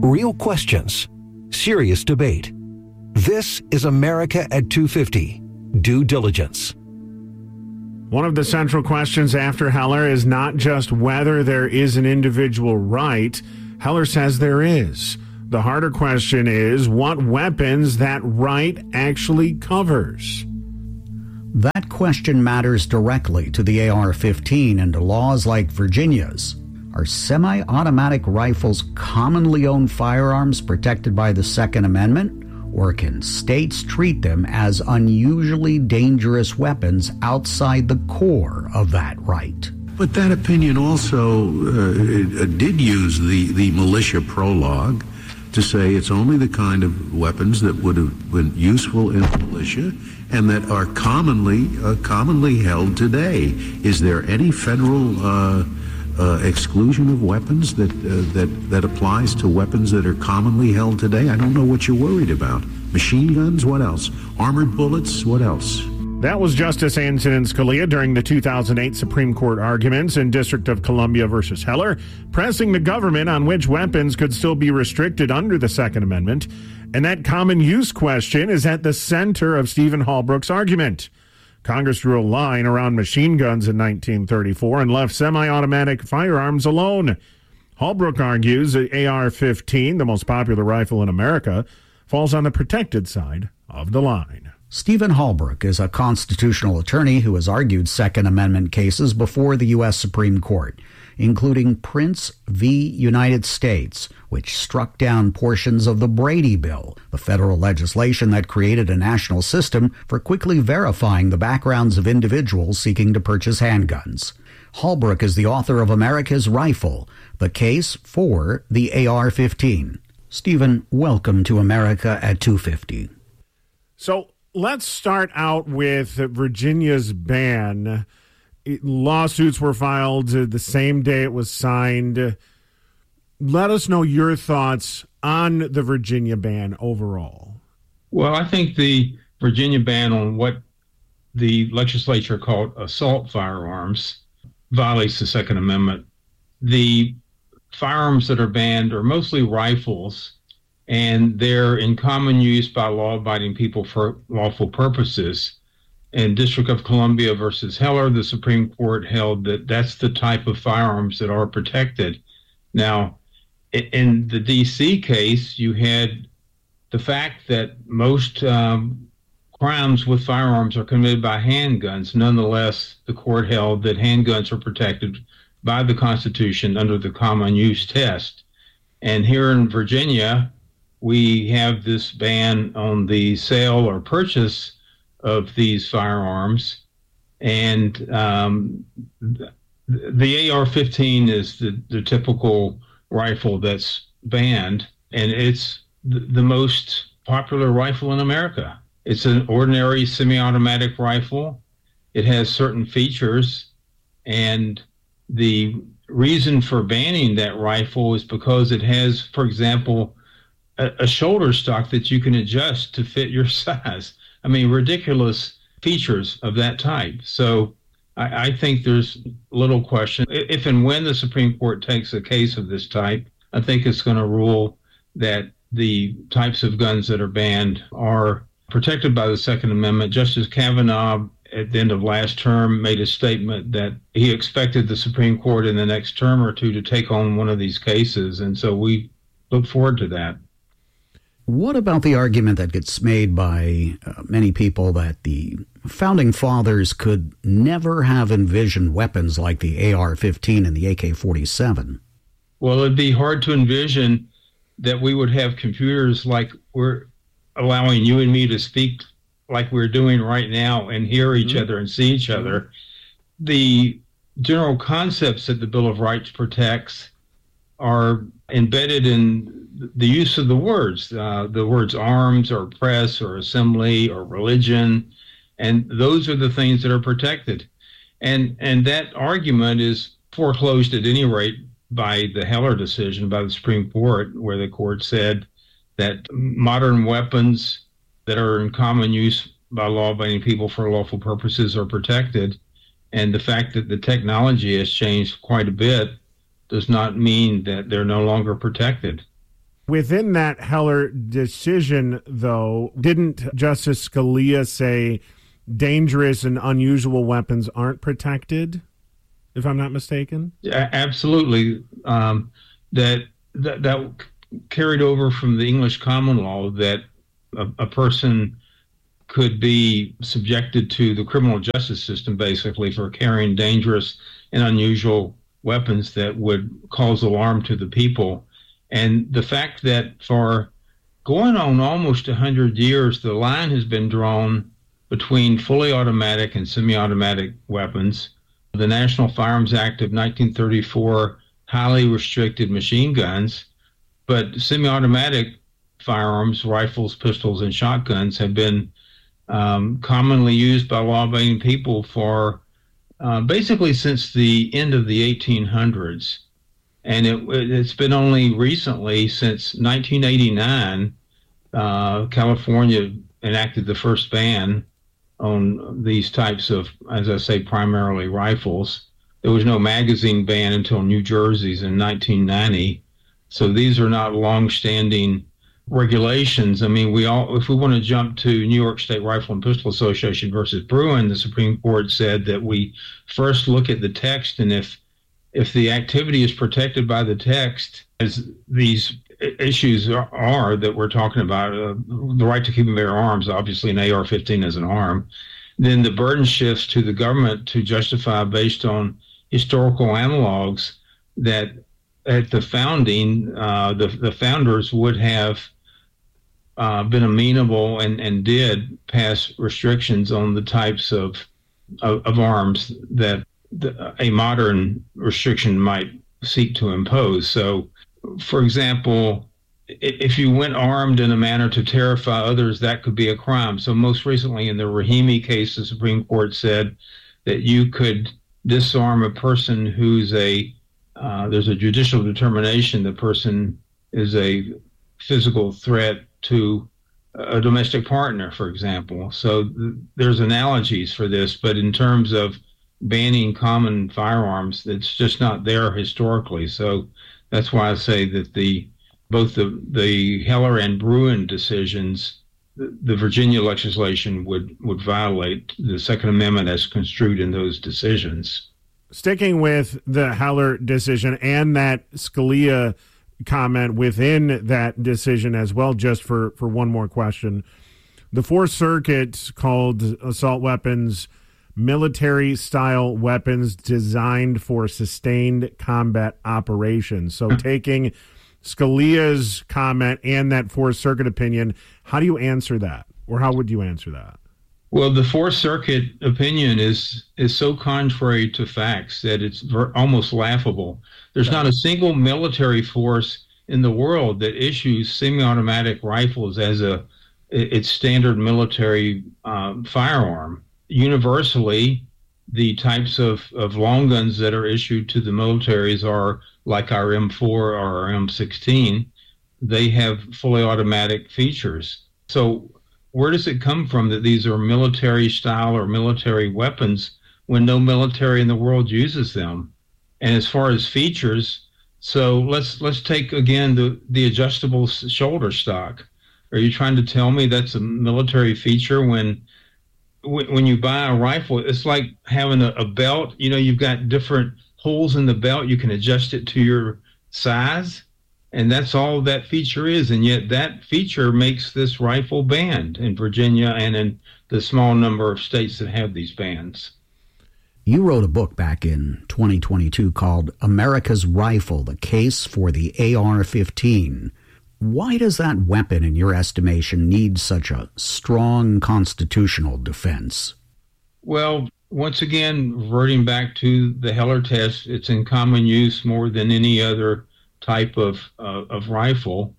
Real questions, serious debate. This is America at 250. Due diligence. One of the central questions after Heller is not just whether there is an individual right. Heller says there is. The harder question is what weapons that right actually covers. That question matters directly to the AR-15 and to laws like Virginia's. Are semi-automatic rifles commonly owned firearms protected by the Second Amendment? Or can states treat them as unusually dangerous weapons outside the core of that right? But that opinion also did use the militia prologue to say it's only the kind of weapons that would have been useful in the militia and that are commonly held today. Is there any federal exclusion of weapons that applies to weapons that are commonly held today? I don't know what you're worried about. Machine guns? What else? Armored bullets? What else? That was Justice Antonin Scalia during the 2008 Supreme Court arguments in District of Columbia versus Heller, pressing the government on which weapons could still be restricted under the Second Amendment. And that common use question is at the center of Stephen Halbrook's argument. Congress drew a line around machine guns in 1934 and left semi-automatic firearms alone. Halbrook argues that AR-15, the most popular rifle in America, falls on the protected side of the line. Stephen Halbrook is a constitutional attorney who has argued Second Amendment cases before the U.S. Supreme Court, including Prince v. United States, which struck down portions of the Brady Bill, the federal legislation that created a national system for quickly verifying the backgrounds of individuals seeking to purchase handguns. Halbrook is the author of America's Rifle, the case for the AR-15. Stephen, welcome to America at 250. So let's start out with Virginia's ban. Lawsuits were filed the same day it was signed. Let us know your thoughts on the Virginia ban overall. Well, I think the Virginia ban on what the legislature called assault firearms violates the Second Amendment. The firearms that are banned are mostly rifles, and they're in common use by law-abiding people for lawful purposes. In District of Columbia versus Heller, the Supreme Court held that that's the type of firearms that are protected. Now, in the D.C. case, you had the fact that most crimes with firearms are committed by handguns. Nonetheless, the court held that handguns are protected by the Constitution under the common use test. And here in Virginia, we have this ban on the sale or purchase of these firearms. And the AR-15 is the typical rifle that's banned, and it's the most popular rifle in America. It's an ordinary semi-automatic rifle. It has certain features, and the reason for banning that rifle is because it has, for example, a shoulder stock that you can adjust to fit your size. I mean, ridiculous features of that type. So I think there's little question. If and when the Supreme Court takes a case of this type, I think it's going to rule that the types of guns that are banned are protected by the Second Amendment. Justice Kavanaugh, at the end of last term, made a statement that he expected the Supreme Court in the next term or two to take on one of these cases. And so we look forward to that. What about the argument that gets made by many people that the Founding Fathers could never have envisioned weapons like the AR-15 and the AK-47? Well, it'd be hard to envision that we would have computers like we're allowing you and me to speak like we're doing right now and hear each other and see each other. The general concepts that the Bill of Rights protects are embedded in the use of the words arms or press or assembly or religion, and those are the things that are protected. And that argument is foreclosed at any rate by the Heller decision by the Supreme Court, where the court said that modern weapons that are in common use by law-abiding people for lawful purposes are protected. And the fact that the technology has changed quite a bit does not mean that they're no longer protected. Within that Heller decision, though, didn't Justice Scalia say dangerous and unusual weapons aren't protected, if I'm not mistaken? Absolutely. That carried over from the English common law that a person could be subjected to the criminal justice system, basically, for carrying dangerous and unusual weapons that would cause alarm to the people. And the fact that for going on almost 100 years, the line has been drawn between fully automatic and semi-automatic weapons. The National Firearms Act of 1934 highly restricted machine guns, but semi-automatic firearms, rifles, pistols, and shotguns have been commonly used by law-abiding people for basically since the end of the 1800s. And it's been only recently, since 1989, California enacted the first ban on these types of, as I say, primarily rifles. There was no magazine ban until New Jersey's in 1990. So these are not long-standing regulations. I mean, if we want to jump to New York State Rifle and Pistol Association versus Bruin, the Supreme Court said that we first look at the text, and if the activity is protected by the text, as these issues are that we're talking about, the right to keep and bear arms, obviously an AR-15 is an arm, then the burden shifts to the government to justify based on historical analogs that at the founding, the founders would have been amenable and did pass restrictions on the types of arms that a modern restriction might seek to impose. So, for example, if you went armed in a manner to terrify others, that could be a crime. So most recently in the Rahimi case, the Supreme Court said that you could disarm a person who's there's a judicial determination the person is a physical threat to a domestic partner, for example. So there's analogies for this, but in terms of banning common firearms, it's just not there historically. So that's why I say that both the Heller and Bruin decisions, the Virginia legislation would violate the Second Amendment as construed in those decisions. Sticking with the Heller decision and that Scalia comment within that decision as well, just for one more question. The Fourth Circuit called assault weapons military-style weapons designed for sustained combat operations. So taking Scalia's comment and that Fourth Circuit opinion, how do you answer that? Or how would you answer that? Well, the Fourth Circuit opinion is so contrary to facts that it's almost laughable. There's not a single military force in the world that issues semi-automatic rifles as its standard military firearm. Universally, the types of long guns that are issued to the militaries are like our M4 or our M16. They have fully automatic features. So where does it come from that these are military style or military weapons when no military in the world uses them? And as far as features, so let's take again the adjustable shoulder stock. Are you trying to tell me that's a military feature when you buy a rifle? It's like having a belt. You know, you've got different holes in the belt. You can adjust it to your size, and that's all that feature is. And yet that feature makes this rifle banned in Virginia and in the small number of states that have these bans. You wrote a book back in 2022 called America's Rifle, the Case for the AR-15. Why does that weapon, in your estimation, need such a strong constitutional defense? Well, once again, reverting back to the Heller test, it's in common use more than any other type of rifle.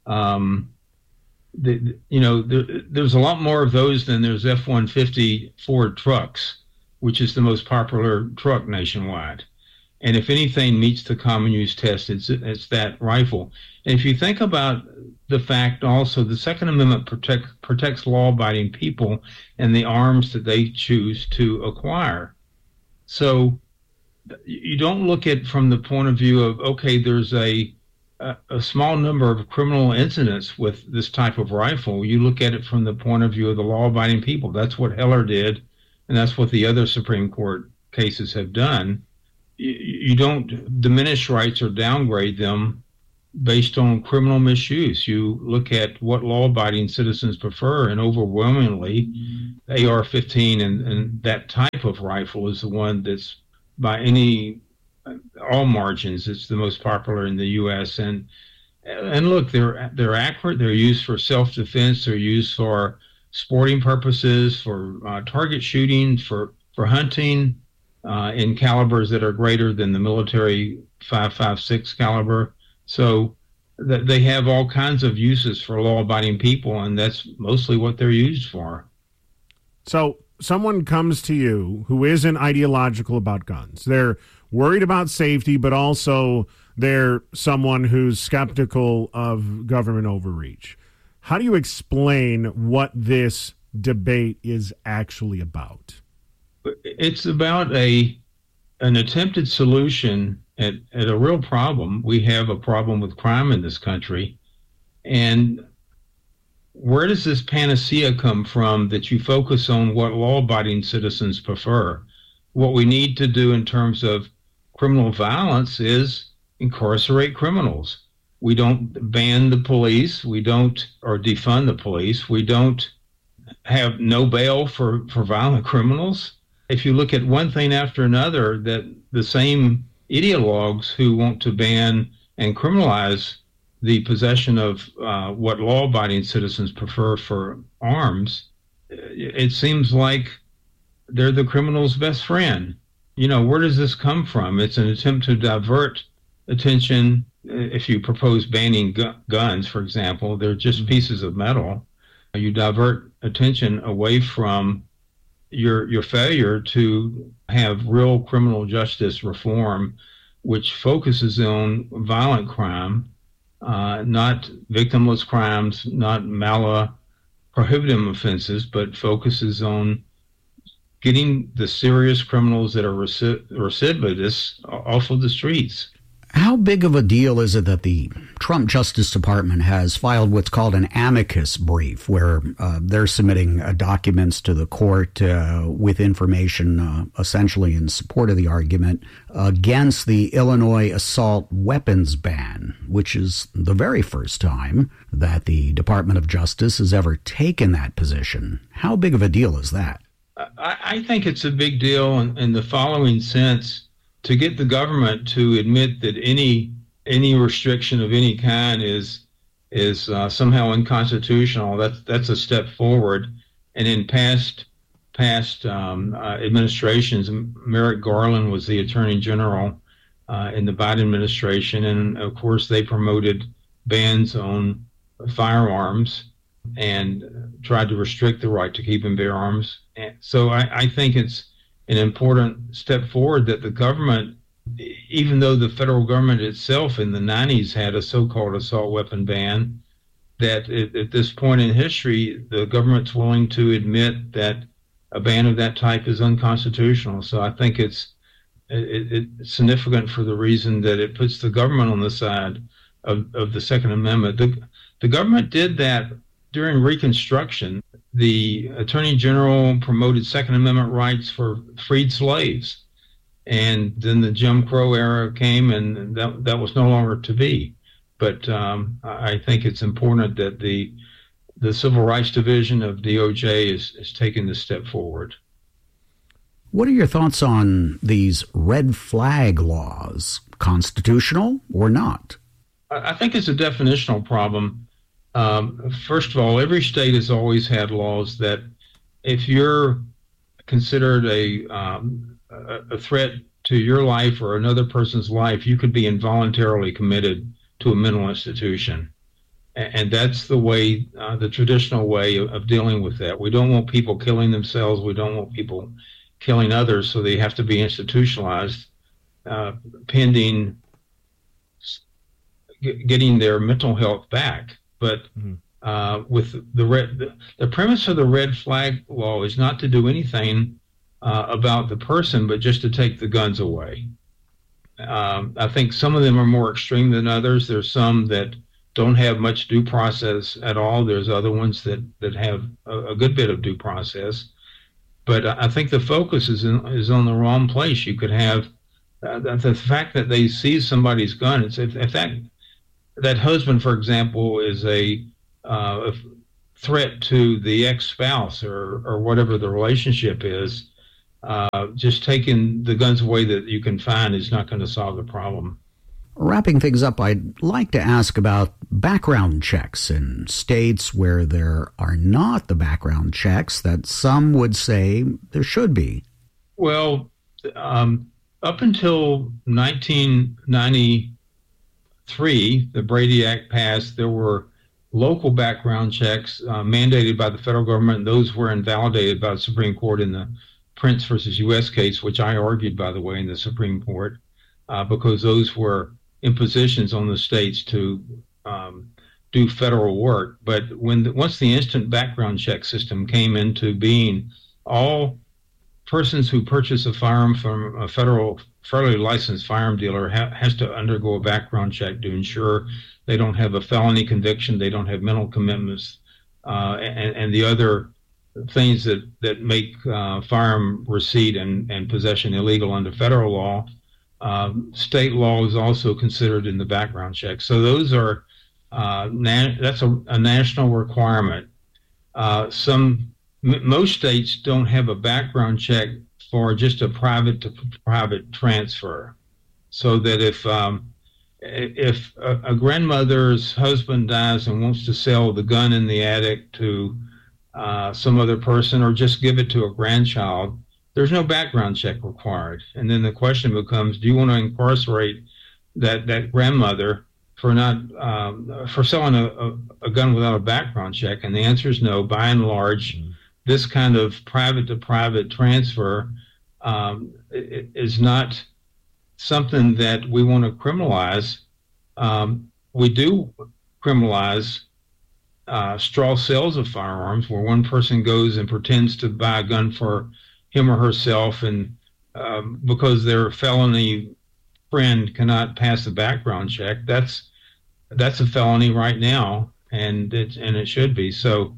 There's a lot more of those than there's F-150 Ford trucks, which is the most popular truck nationwide. And if anything meets the common use test, it's that rifle. And if you think about the fact also, the Second Amendment protects law-abiding people and the arms that they choose to acquire. So you don't look at from the point of view of, okay, there's a a small number of criminal incidents with this type of rifle. You look at it from the point of view of the law-abiding people. That's what Heller did, and that's what the other Supreme Court cases have done. You don't diminish rights or downgrade them based on criminal misuse. You look at what law-abiding citizens prefer, and overwhelmingly, AR-15 and that type of rifle is the one that's by all margins, it's the most popular in the U.S. And look, they're accurate. They're used for self-defense. They're used for sporting purposes, for target shooting, for hunting in calibers that are greater than the military 5.56 caliber. So they have all kinds of uses for law-abiding people, and that's mostly what they're used for. So someone comes to you who isn't ideological about guns. They're worried about safety, but also they're someone who's skeptical of government overreach. How do you explain what this debate is actually about? It's about an attempted solution at a real problem. We have a problem with crime in this country. And where does this panacea come from that you focus on what law-abiding citizens prefer? What we need to do in terms of criminal violence is incarcerate criminals. We don't ban the police. We don't, or defund the police. We don't have no bail for violent criminals. If you look at one thing after another, that the same ideologues who want to ban and criminalize the possession of what law-abiding citizens prefer for arms, it seems like they're the criminal's best friend. You know, where does this come from? It's an attempt to divert attention. If you propose banning guns, for example, they're just pieces of metal. You divert attention away from your failure to have real criminal justice reform, which focuses on violent crime, not victimless crimes, not mala prohibitum offenses, but focuses on getting the serious criminals that are recidivists off of the streets. How big of a deal is it that the Trump Justice Department has filed what's called an amicus brief, where they're submitting documents to the court with information essentially in support of the argument against the Illinois assault weapons ban, which is the very first time that the Department of Justice has ever taken that position? How big of a deal is that? I think it's a big deal in the following sense: to get the government to admit that any restriction of any kind is somehow unconstitutional. That's a step forward. And in past administrations, Merrick Garland was the Attorney General in the Biden administration, and of course they promoted bans on firearms and tried to restrict the right to keep and bear arms. And so I think it's an important step forward that the government, even though the federal government itself in the 90s had a so-called assault weapon ban, that at this point in history, the government's willing to admit that a ban of that type is unconstitutional. So I think it's significant for the reason that it puts the government on the side of the Second Amendment. The government did that during Reconstruction. The Attorney General promoted Second Amendment rights for freed slaves. And then the Jim Crow era came, and that was no longer to be. But I think it's important that the Civil Rights Division of DOJ is taking this step forward. What are your thoughts on these red flag laws? Constitutional or not? I think it's a definitional problem. First of all, every state has always had laws that if you're considered a threat to your life or another person's life, you could be involuntarily committed to a mental institution. And that's the way, the traditional way of dealing with that. We don't want people killing themselves. We don't want people killing others, so they have to be institutionalized pending getting their mental health back. But with the premise of the red flag law is not to do anything about the person, but just to take the guns away. I think some of them are more extreme than others. There's some that don't have much due process at all. There's other ones that have a good bit of due process. But I think the focus is on the wrong place. You could have the fact that they seize somebody's gun. It's if that husband, for example, is a threat to the ex-spouse or whatever the relationship is, just taking the guns away that you can find is not going to solve the problem. Wrapping things up, I'd like to ask about background checks in states where there are not the background checks that some would say there should be. Well, up until 1993, the Brady Act passed, there were local background checks mandated by the federal government. Those were invalidated by the Supreme Court in the Prince versus U.S. case, which I argued, by the way, in the Supreme Court, because those were impositions on the states to do federal work. But once the instant background check system came into being, all persons who purchase a firearm from a federally licensed firearm dealer has to undergo a background check to ensure they don't have a felony conviction, they don't have mental commitments, and the other things that make firearm receipt and possession illegal under federal law. State law is also considered in the background check. So those are that's a national requirement. Most states don't have a background check for just a private to private transfer, so that if a grandmother's husband dies and wants to sell the gun in the attic to some other person or just give it to a grandchild, there's no background check required. And then the question becomes, do you want to incarcerate that grandmother for for selling a gun without a background check? And the answer is no. By and large, this kind of private to private transfer is not something that we want to criminalize. We do criminalize straw sales of firearms, where one person goes and pretends to buy a gun for him or herself, and because their felony friend cannot pass the background check, that's a felony right now, and it should be. So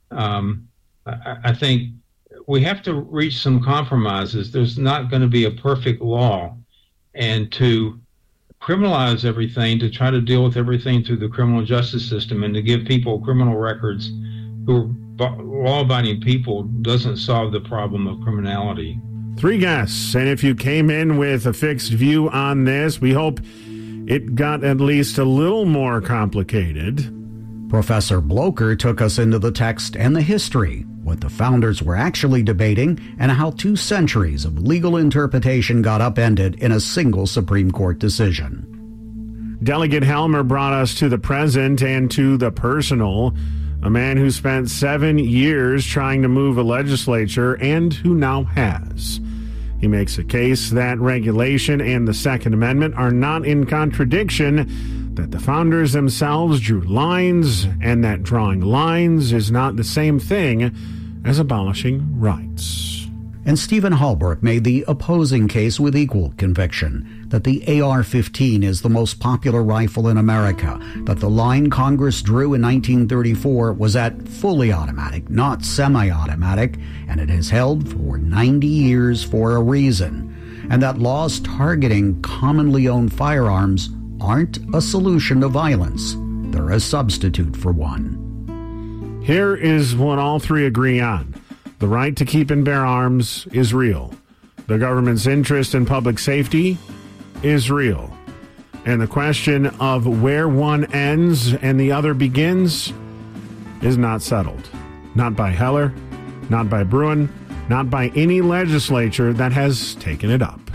I think we have to reach some compromises. There's not going to be a perfect law, and to criminalize everything, to try to deal with everything through the criminal justice system and to give people criminal records who are law-abiding people doesn't solve the problem of criminality. 3 guests, and if you came in with a fixed view on this, we hope it got at least a little more complicated. Professor Blocher took us into the text and the history, what the founders were actually debating, and how 2 centuries of legal interpretation got upended in a single Supreme Court decision. Delegate Helmer brought us to the present and to the personal. A man who spent 7 years trying to move a legislature and who now has. He makes a case that regulation and the Second Amendment are not in contradiction, that the founders themselves drew lines, and that drawing lines is not the same thing as abolishing rights. And Stephen Halbrook made the opposing case with equal conviction, that the AR-15 is the most popular rifle in America, that the line Congress drew in 1934 was at fully automatic, not semi-automatic, and it has held for 90 years for a reason, and that laws targeting commonly owned firearms aren't a solution to violence. They're a substitute for one. Here is what all 3 agree on. The right to keep and bear arms is real. The government's interest in public safety is real. And the question of where one ends and the other begins is not settled. Not by Heller, not by Bruen, not by any legislature that has taken it up.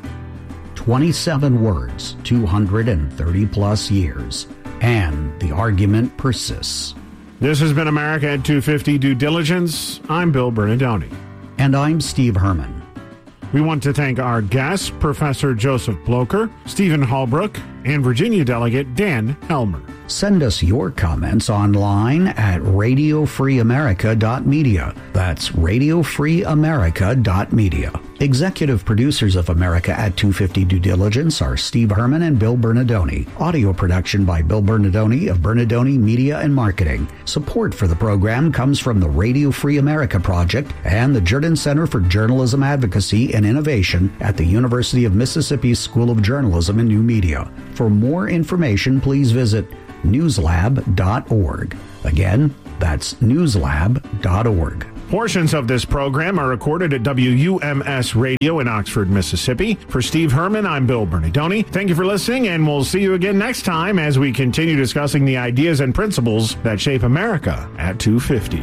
27 words, 230 plus years, and the argument persists. This has been America at 250 Due Diligence. I'm Bill Bernardoni. And I'm Steve Herman. We want to thank our guests, Professor Joseph Blocher, Stephen Halbrook, and Virginia Delegate Dan Helmer. Send us your comments online at radiofreeamerica.media. That's radiofreeamerica.media. Executive producers of America at 250 Due Diligence are Steve Herman and Bill Bernardoni. Audio production by Bill Bernardoni of Bernardoni Media and Marketing. Support for the program comes from the Radio Free America Project and the Jordan Center for Journalism Advocacy and Innovation at the University of Mississippi School of Journalism and New Media. For more information, please visit newslab.org. Again, that's newslab.org. Portions of this program are recorded at WUMS Radio in Oxford, Mississippi. For Steve Herman, I'm Bill Bernardoni. Thank you for listening, and we'll see you again next time as we continue discussing the ideas and principles that shape America at 250.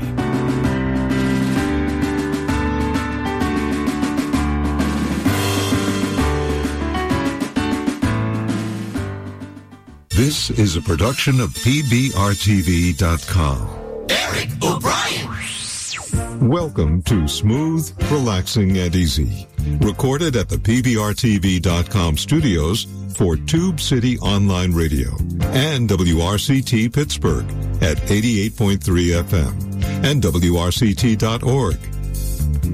This is a production of PBRTV.com. Eric O'Brien. Welcome to Smooth, Relaxing, and Easy. Recorded at the PBRTV.com studios for Tube City Online Radio and WRCT Pittsburgh at 88.3 FM and WRCT.org.